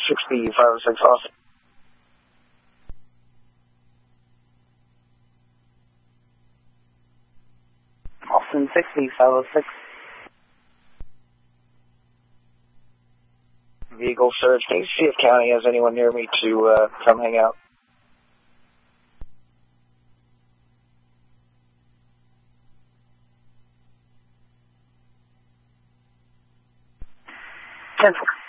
60, 506 Austin. Austin 60, 506. Vehicle search. Can you see if county has anyone near me to come hang out? 10-4.